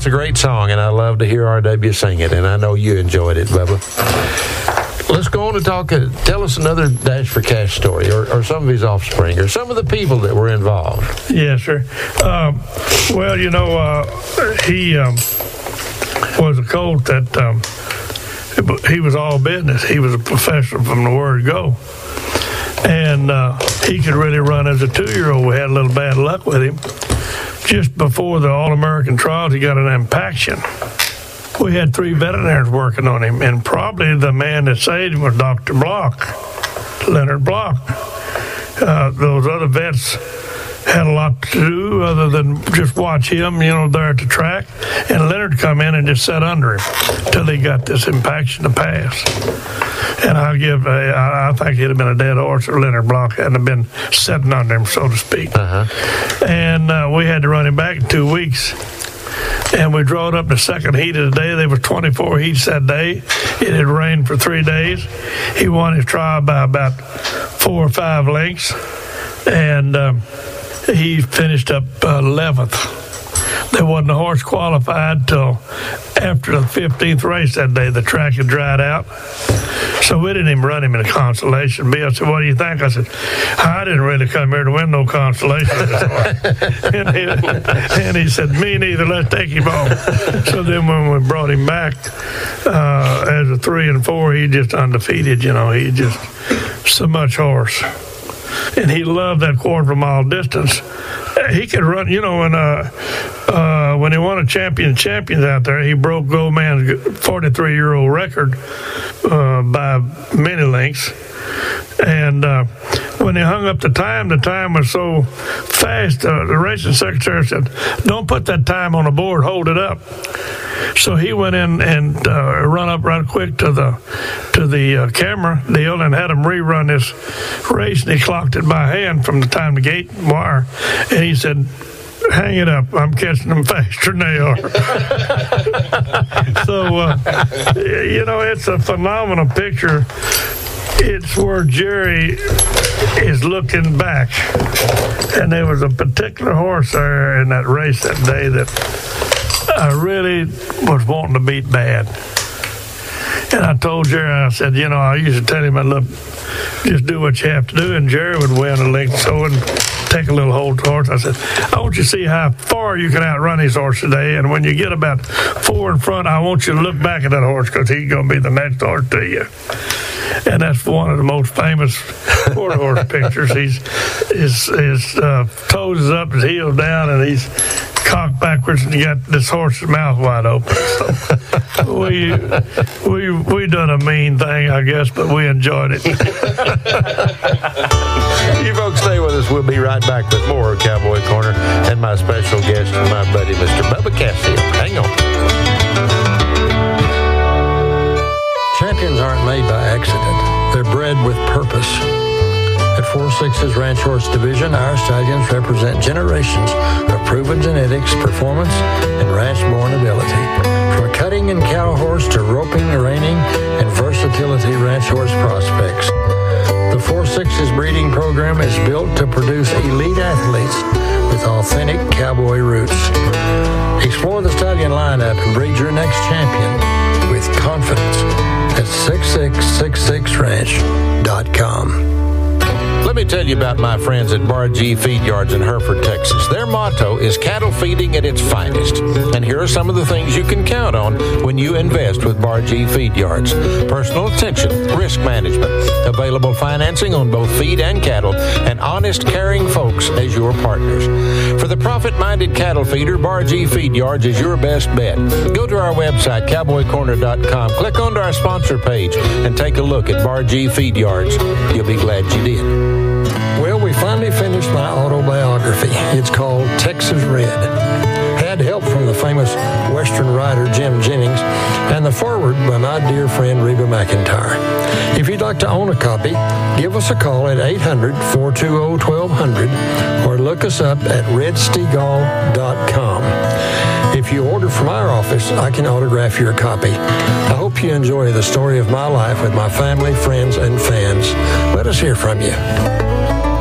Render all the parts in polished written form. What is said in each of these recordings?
That's a great song, and I love to hear R.W. sing it, and I know you enjoyed it, Bubba. Let's go on and talk. Tell us another Dash for Cash story, or some of his offspring, or some of the people that were involved. Yes, sir. Well, he was a colt that he was all business. He was a professional from the word go. And he could really run as a 2-year-old. We had a little bad luck with him. Just before the All-American trials, he got an impaction. We had 3 veterinarians working on him, and probably the man that saved him was Dr. Block, Leonard Block. Those other vets had a lot to do other than just watch him, there at the track. And Leonard come in and just sat under him till he got this impaction to pass. And I think he'd have been a dead horse if Leonard Block hadn't have been sitting under him, so to speak. And we had to run him back in 2 weeks. And we drove up the second heat of the day. There were 24 heats that day. It had rained for 3 days. He won his trial by about 4 or 5 lengths. And he finished up 11th. There wasn't a horse qualified till after the 15th race that day. The track had dried out. So we didn't even run him in a consolation. Bill said, "What do you think?" I said, "I didn't really come here to win no consolation." And he said, "Me neither. Let's take him home." So then when we brought him back as a 3 and 4, he just undefeated. He just so much horse. And he loved that quarter-mile distance. He could run, when he won a champions out there, he broke Goldman's 43-year-old record by many lengths. And when he hung up the time was so fast, the racing secretary said, "Don't put that time on the board, hold it up." So he went in and run up right quick to the camera deal and had him rerun this race, and he clocked it by hand from the time the gate wire. And he said, "Hang it up. I'm catching them faster than they are." So, it's a phenomenal picture. It's where Jerry is looking back. And there was a particular horse there in that race that day that I really was wanting to beat bad. And I told Jerry, I said, I used to tell him, "Look, just do what you have to do." And Jerry would win a length so and take a little hold of the horse. I said, "I want you to see how far you can outrun his horse today. And when you get about 4 in front, I want you to look back at that horse because he's going to be the next horse to you." And that's one of the most famous quarter horse pictures. His toes is up, his heels down, and he's cocked backwards, and you got this horse's mouth wide open. So we done a mean thing, I guess, but we enjoyed it. You folks stay with us. We'll be right back with more Cowboy Corner and my special guest, my buddy, Mr. Bubba Cassidy. Hang on. Champions aren't made by accident. They're bred with purpose. At 4-6's Ranch Horse Division, our stallions represent generations of proven genetics, performance, and ranch-born ability. From cutting and cow horse to roping, reining, and versatility ranch horse prospects. The 4-6's breeding program is built to produce elite athletes with authentic cowboy roots. Explore the stallion lineup and breed your next champion with confidence at 6666ranch.com. Let me tell you about my friends at Bar G Feed Yards in Hereford, Texas. Their motto is cattle feeding at its finest. And here are some of the things you can count on when you invest with Bar G Feed Yards. Personal attention, risk management, available financing on both feed and cattle, and honest, caring folks as your partners. For the profit-minded cattle feeder, Bar G Feed Yards is your best bet. Go to our website, cowboycorner.com, click onto our sponsor page, and take a look at Bar G Feed Yards. You'll be glad you did. Well, we finally finished my autobiography. It's called Texas Red. Had help from the famous Western writer Jim Jennings and the foreword by my dear friend Reba McEntire. If you'd like to own a copy, give us a call at 800-420-1200 or look us up at redstegall.com. If you order from our office, I can autograph your copy. I hope you enjoy the story of my life with my family, friends, and fans. Let us hear from you.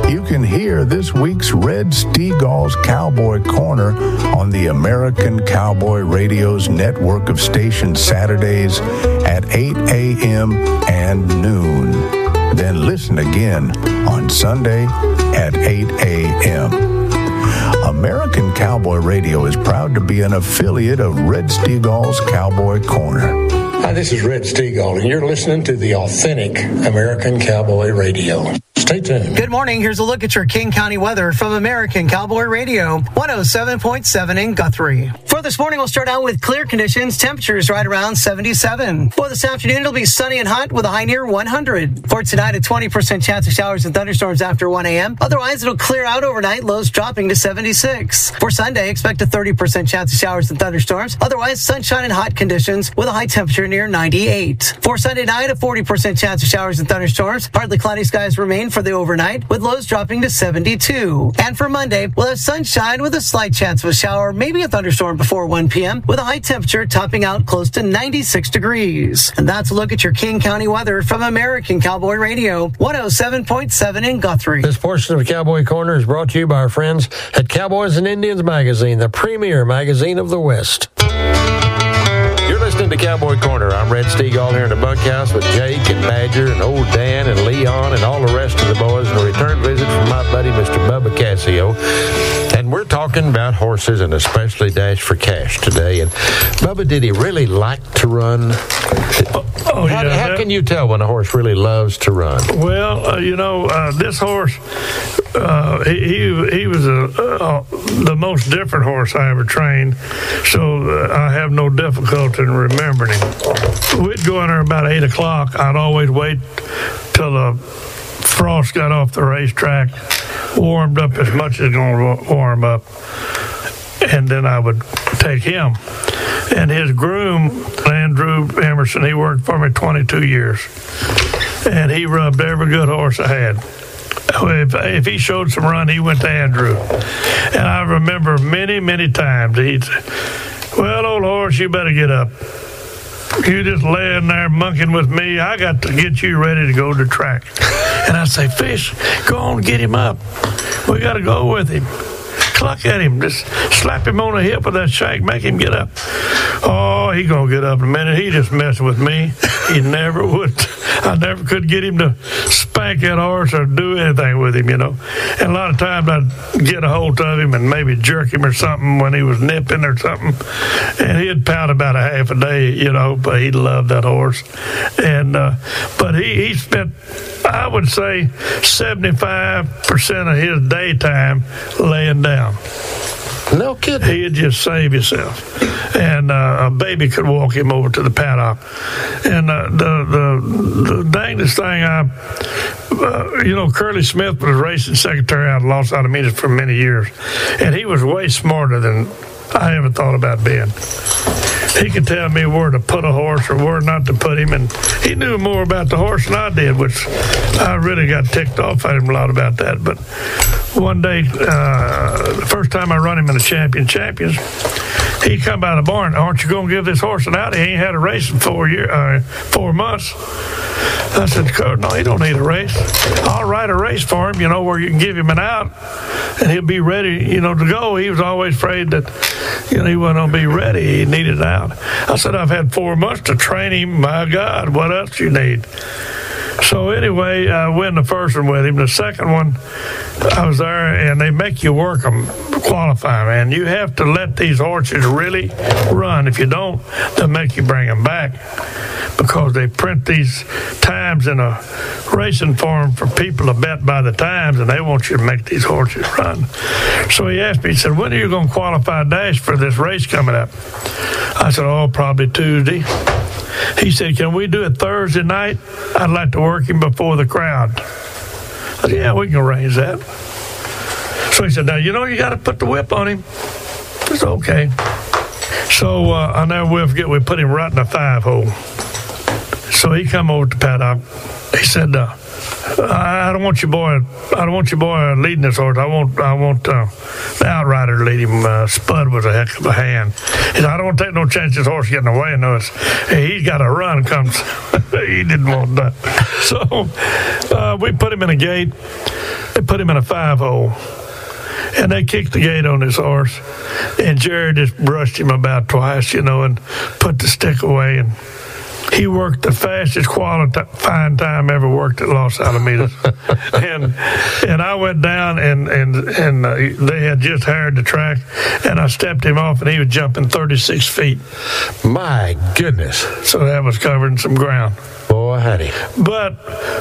You can hear this week's Red Steagall's Cowboy Corner on the American Cowboy Radio's network of stations Saturdays at 8 a.m. and noon. Then listen again on Sunday at 8 a.m. American Cowboy Radio is proud to be an affiliate of Red Steagall's Cowboy Corner. Hi, this is Red Steagall, and you're listening to the authentic American Cowboy Radio. Stay tuned. Good morning. Here's a look at your King County weather from American Cowboy Radio, 107.7 in Guthrie. For this morning, we'll start out with clear conditions. Temperatures right around 77. For this afternoon, it'll be sunny and hot with a high near 100. For tonight, a 20% chance of showers and thunderstorms after 1 a.m. Otherwise, it'll clear out overnight, lows dropping to 76. For Sunday, expect a 30% chance of showers and thunderstorms. Otherwise, sunshine and hot conditions with a high temperature near 98. For Sunday night, a 40% chance of showers and thunderstorms. Partly cloudy skies remain for the overnight, with lows dropping to 72. And for Monday, we'll have sunshine with a slight chance of a shower, maybe a thunderstorm before 1 p.m., with a high temperature topping out close to 96 degrees. And that's a look at your King County weather from American Cowboy Radio, 107.7 in Guthrie. This portion of Cowboy Corner is brought to you by our friends at Cowboys and Indians Magazine, the premier magazine of the West. You're listening to Cowboy Corner. I'm Red Steagall here in the bunkhouse with Jake and Badger and old Dan and Leon and all the rest of the boys, and a return visit from my buddy Mr. Bubba Cassio. And we're talking about horses and especially Dash for Cash today. And Bubba, did he really like to run? How can you tell when a horse really loves to run? Well, this horse, he was the most different horse I ever trained, so I have no difficulty in remembering him. We'd go in there about 8 o'clock. I'd always wait till the frost got off the racetrack, warmed up as much as it's going to warm up, and then I would take him. And his groom, Andrew Emerson, he worked for me 22 years. And he rubbed every good horse I had. If he showed some run, he went to Andrew. And I remember many, many times he'd say, "Well, old horse, you better get up. You just laying there monkeying with me. I got to get you ready to go to the track." And I'd say, "Fish, go on, get him up. We got to go with him. Cluck at him. Just slap him on the hip with that shank. Make him get up." Oh, he gonna get up in a minute. He just messing with me. He never would. I never could get him to spank that horse or do anything with him, And a lot of times I'd get a hold of him and maybe jerk him or something when he was nipping or something. And he'd pout about a half a day, but he loved that horse. And, but he spent, I would say, 75% of his daytime laying down. No kidding. He'd just save himself. And a baby could walk him over to the paddock. And the dangest thing, Curly Smith was racing secretary out of Los Alamitos for many years. And he was way smarter than I ever thought about being. He could tell me where to put a horse or where not to put him, and he knew more about the horse than I did, which I really got ticked off at him a lot about that. But one day, the first time I run him in the Champions, he come by the barn. "Aren't you going to give this horse an out? He ain't had a race in 4 months." I said, "No, he don't need a race. I'll write a race for him, where you can give him an out, and he'll be ready, to go." He was always afraid that, he wasn't going to be ready. He needed an out. I said, "I've had 4 months to train him. My God, what else you need?" So anyway, I win the first one with him. The second one, I was there, and they make you work them, qualify them, and you have to let these horses really run. If you don't, they'll make you bring them back, because they print these times in a racing form for people to bet by the times, and they want you to make these horses run. So he asked me, he said, "When are you going to qualify Dash for this race coming up?" I said, "Oh, probably Tuesday." He said, "Can we do it Thursday night? I'd like to work him before the crowd." I said, "Yeah, we can arrange that." So he said, "Now, you got to put the whip on him." I said, "Okay." So I'll never will forget, we put him right in the 5-hole. So he come over to the paddock. He said, I don't want your boy leading this horse. I want the outrider to lead him." Spud was a heck of a hand. He said, "I don't want to take no chance this horse getting away. No, he's got to run." Comes, he didn't want that. So we put him in a gate. They put him in a 5-hole. And they kicked the gate on his horse. And Jerry just brushed him about twice, and put the stick away. And he worked the fastest qualifying time ever worked at Los Alamitos. and I went down and they had just hired the track, and I stepped him off, and he was jumping 36 feet. My goodness. So that was covering some ground. Boy, had he. But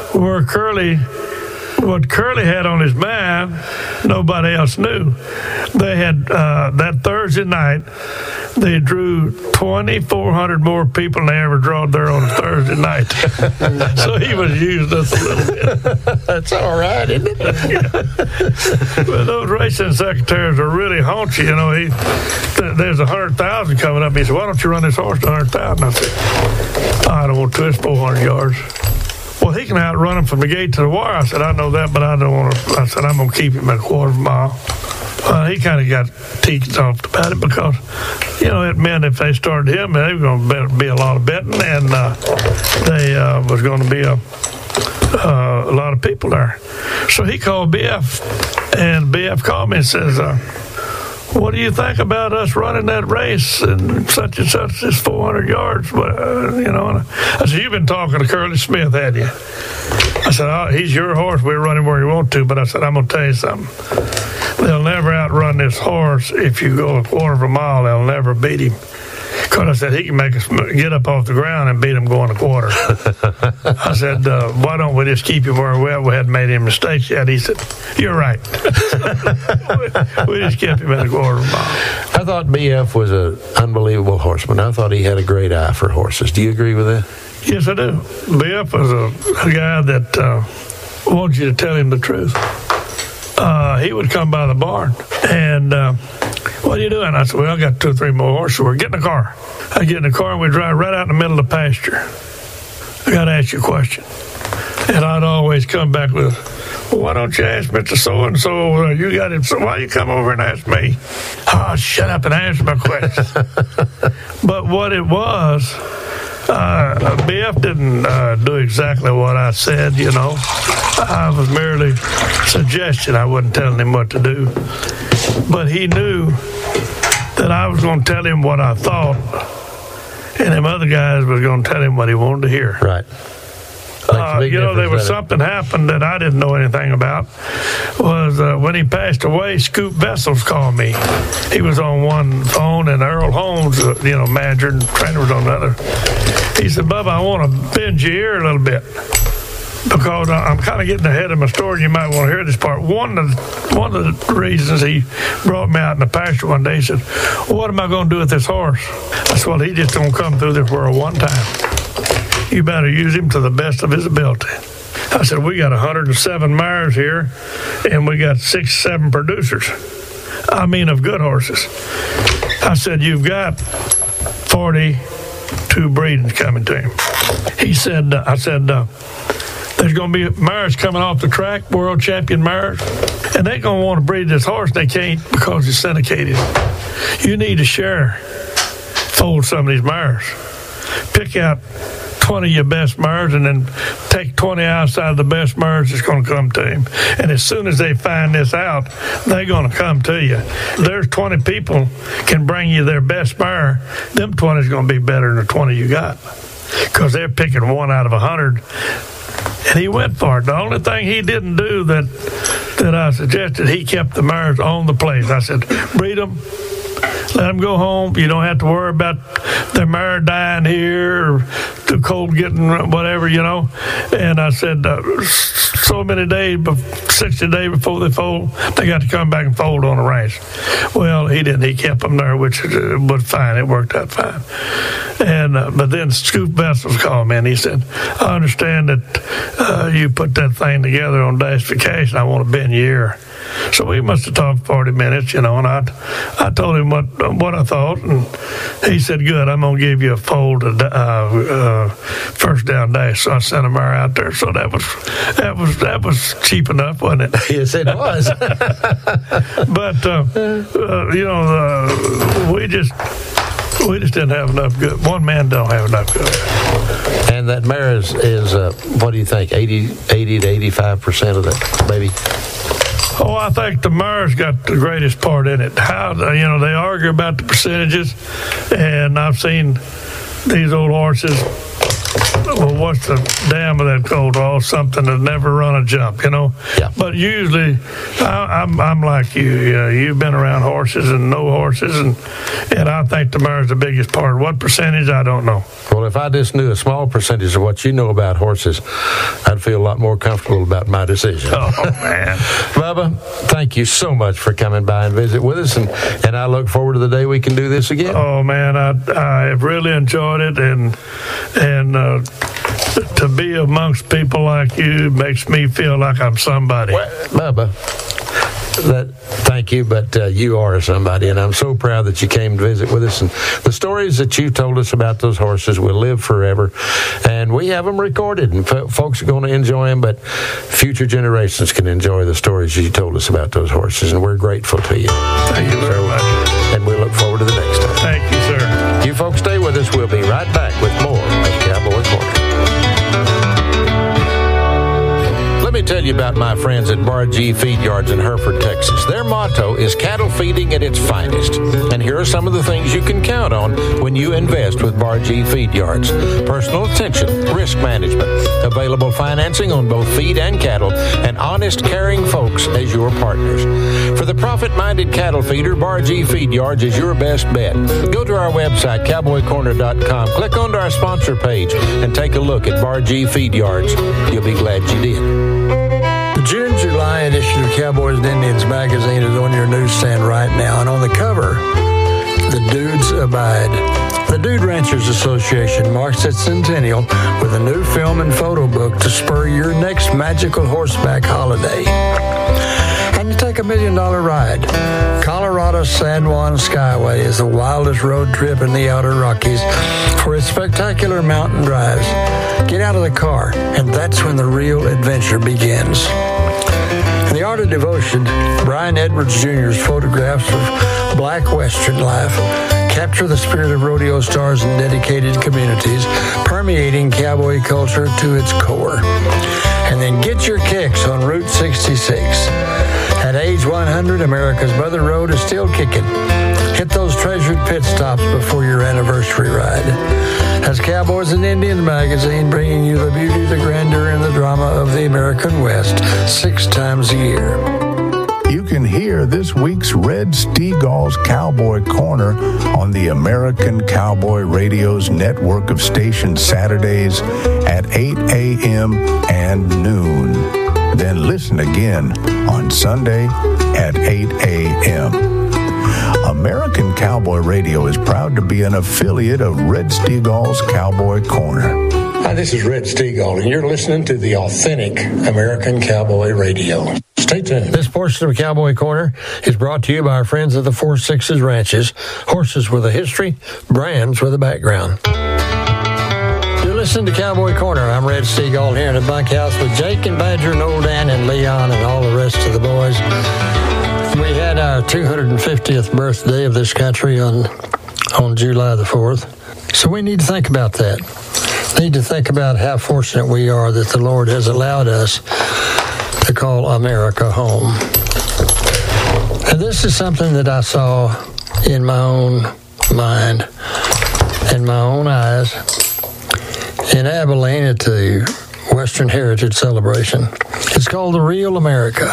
what Curly had on his mind, nobody else knew. They had, that Thursday night, they drew 2,400 more people than they ever drawed there on a Thursday night. So he was using us a little bit. That's all right, isn't it? Yeah. But those racing secretaries are really haunchy. There's 100,000 coming up. He said, why don't you run this horse to 100,000? I said, I don't want to. It's 400 yards. Well, he can outrun him from the gate to the wire. I said, I know that, but I don't want to. I said, I'm going to keep him at a quarter of a mile. He kind of got teased off about it because, it meant if they started him, they were going to be a lot of betting, and they was going to be a lot of people there. So he called BF, and BF called me and says, what do you think about us running that race and such, this 400 yards? I said, you've been talking to Curly Smith, had you? I said, he's your horse. We're running where you want to. But I said, I'm going to tell you something. They'll never outrun this horse if you go a quarter of a mile. They'll never beat him. Because I said, he can make us get up off the ground and beat him going a quarter. I said, why don't we just keep him where we're at? We hadn't made any mistakes yet. He said, you're right. We just kept him at a quarter of a mile. I thought BF was an unbelievable horseman. I thought he had a great eye for horses. Do you agree with that? Yes, I do. BF was a guy that wanted you to tell him the truth. He would come by the barn and, what are you doing? I said, well, I got 2 or 3 more horses. We're getting in the car. I get in the car and we drive right out in the middle of the pasture. I got to ask you a question. And I'd always come back with, well, why don't you ask Mr. So-and-so? You got him. So why you come over and ask me? Oh, shut up and answer my question. But what it was, BF didn't do exactly what I said, I was merely suggesting. I wasn't telling him what to do. But he knew that I was going to tell him what I thought, and them other guys was going to tell him what he wanted to hear. Right. There was something happened that I didn't know anything about. Was when he passed away, Scoop Vessels called me. He was on one phone, and Earl Holmes, manager and trainer, was on the other. He said, Bubba, I want to bend your ear a little bit, because I'm kind of getting ahead of my story, and you might want to hear this part. One of the reasons he brought me out in the pasture one day, he said, well, what am I going to do with this horse? I said, well, he just don't come through this world one time. You better use him to the best of his ability. I said, we got 107 mares here, and we got 6, 7 producers. Of good horses. I said, you've got 42 breedings coming to him. He said, there's going to be mares coming off the track, world champion mares, and they're going to want to breed this horse. They can't because it's syndicated. You need to fold some of these mares. Pick out 20 of your best mares and then take 20 outside of the best mares that's going to come to him. And as soon as they find this out, they're going to come to you. There's 20 people can bring you their best mare. Them 20 is going to be better than the 20 you got, because they're picking 1 out of 100. And he went for it. The only thing he didn't do that I suggested, he kept the mares on the place. I said, breed them, let them go home. You don't have to worry about their mare dying here or too cold getting whatever, And I said, so many days, 60 days before they fold, they got to come back and fold on a race. Well, he didn't. He kept them there, which was fine. It worked out fine. And but then Scoop Vessels called me, and he said, I understand that you put that thing together on Dash for Cash, and I want to bend your ear. So we must have talked 40 minutes, and I told him what I thought, and he said, good, I'm going to give you a fold first down dash. So I sent a mare out there. So that was cheap enough, wasn't it? Yes, it was. We just didn't have enough good. One man don't have enough good. And that mare is what do you think, 80 to 85% of that, maybe? Oh, I think the mare's got the greatest part in it. How, they argue about the percentages, and I've seen these old horses. Well, what's the dam of that colt? Oh, something that never run a jump, Yeah. But usually, I'm like you. You've been around horses and know horses, and I think the mare's the biggest part. What percentage? I don't know. Well, if I just knew a small percentage of what you know about horses, I'd feel a lot more comfortable about my decision. Oh, man. Bubba, thank you so much for coming by and visit with us, and I look forward to the day we can do this again. Oh, man, I have really enjoyed it, and to be amongst people like you makes me feel like I'm somebody. Well, Bubba, thank you, but you are somebody, and I'm so proud that you came to visit with us. And the stories that you told us about those horses will live forever, and we have them recorded, and folks are going to enjoy them, but future generations can enjoy the stories you told us about those horses, and we're grateful to you. Thank you very much. And we look forward to the next time. Thank you, sir. You folks stay with us. We'll be right back with more of Cowboy Corner. Let me tell you about my friends at Bar G Feed Yards in Hereford, Texas. Their motto is cattle feeding at its finest. And here are some of the things you can count on when you invest with Bar G Feed Yards. Personal attention, risk management, available financing on both feed and cattle, and honest, caring folks as your partners. For the profit-minded cattle feeder, Bar G Feed Yards is your best bet. Go to our website, cowboycorner.com, click onto our sponsor page, and take a look at Bar G Feed Yards. You'll be glad you did. The June-July edition of Cowboys and Indians magazine is on your newsstand right now, and on the cover, The Dudes Abide. The Dude Ranchers Association marks its centennial with a new film and photo book to spur your next magical horseback holiday. And you take $1 million ride. Colorado San Juan Skyway is the wildest road trip in the outer Rockies for its spectacular mountain drives. Get out of the car, and that's when the real adventure begins. In The Art of Devotion, Brian Edwards Jr.'s photographs of black Western life capture the spirit of rodeo stars and dedicated communities, permeating cowboy culture to its core. And then get your kicks on Route 66. At age 100, America's Mother Road is still kicking. Hit those treasured pit stops before your anniversary ride. That's Cowboys and Indians magazine, bringing you the beauty, the grandeur, and the drama of the American West 6 times a year. You can hear this week's Red Steagall's Cowboy Corner on the American Cowboy Radio's network of stations Saturdays at 8 a.m. and noon. Then listen again on Sunday at 8 a.m. American Cowboy Radio is proud to be an affiliate of Red Steagall's Cowboy Corner. Hi, this is Red Steagall, and you're listening to the authentic American Cowboy Radio. Stay tuned. This portion of Cowboy Corner is brought to you by our friends at the 4 Sixes Ranches. Horses with a history, brands with a background. You're listening to Cowboy Corner. I'm Red Steagall here in the bunkhouse with Jake and Badger and Old Dan and Leon and all the rest of the boys. We had our 250th birthday of this country on July the 4th. So we need to think about that. Need to think about how fortunate we are that the Lord has allowed us to call America home. And this is something that I saw in my own mind, in my own eyes, in Abilene at the Western Heritage Celebration. It's called The Real America.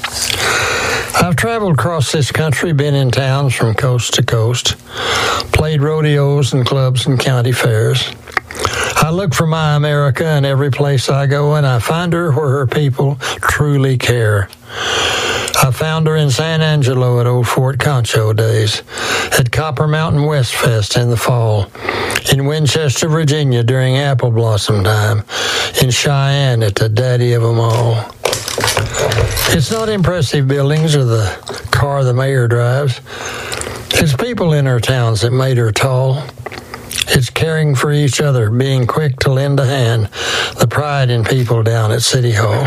I've traveled across this country, been in towns from coast to coast, played rodeos and clubs and county fairs. I look for my America in every place I go, and I find her where her people truly care. I found her in San Angelo at old Fort Concho days, at Copper Mountain West Fest in the fall, in Winchester, Virginia during apple blossom time, in Cheyenne at the daddy of them all. It's not impressive buildings or the car the mayor drives. It's people in her towns that made her tall. It's caring for each other, being quick to lend a hand, the pride in people down at City Hall.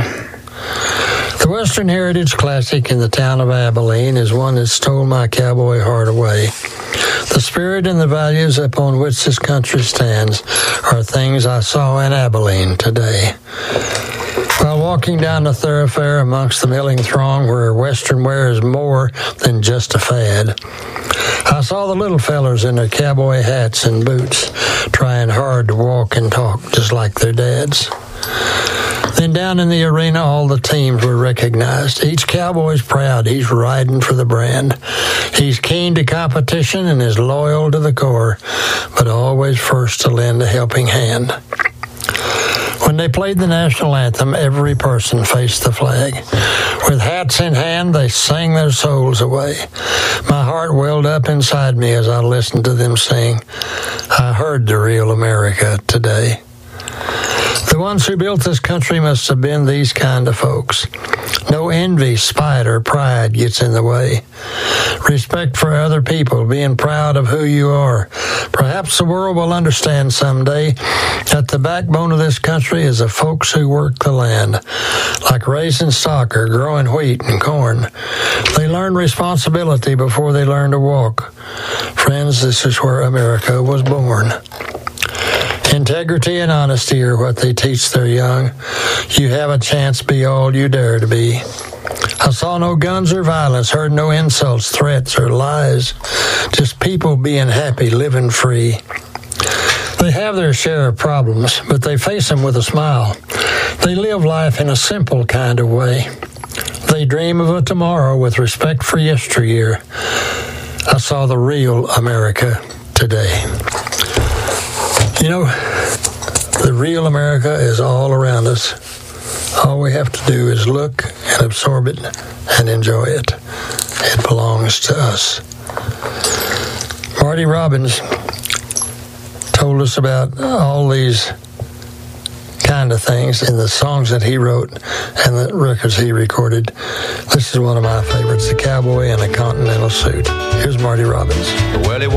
The Western Heritage Classic in the town of Abilene is one that stole my cowboy heart away. The spirit and the values upon which this country stands are things I saw in Abilene today. While walking down the thoroughfare amongst the milling throng where Western wear is more than just a fad, I saw the little fellers in their cowboy hats and boots trying hard to walk and talk just like their dads. Then down in the arena, all the teams were recognized. Each cowboy's proud. He's riding for the brand. He's keen to competition and is loyal to the core, but always first to lend a helping hand. When they played the national anthem, every person faced the flag. With hats in hand, they sang their souls away. My heart welled up inside me as I listened to them sing. I heard the real America today. The ones who built this country must have been these kind of folks. No envy, spite, or pride gets in the way. Respect for other people, being proud of who you are. Perhaps the world will understand someday that the backbone of this country is the folks who work the land, like raising stock or growing wheat and corn. They learn responsibility before they learn to walk. Friends, this is where America was born. Integrity and honesty are what they teach their young. You have a chance, be all you dare to be. I saw no guns or violence, heard no insults, threats, or lies. Just people being happy, living free. They have their share of problems, but they face them with a smile. They live life in a simple kind of way. They dream of a tomorrow with respect for yesteryear. I saw the real America today. You know, the real America is all around us. All we have to do is look and absorb it and enjoy it. It belongs to us. Marty Robbins told us about all these kind of things in the songs that he wrote and the records he recorded. This is one of my favorites, The Cowboy in a Continental Suit. Here's Marty Robbins. Well, he